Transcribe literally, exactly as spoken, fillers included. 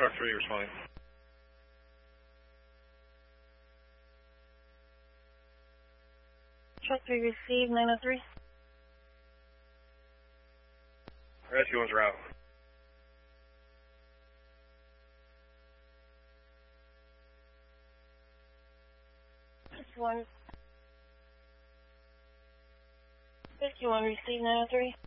Truck three responding. Truck three received, nine oh three. Rescue one's route. One. fifty-one received, nine oh three.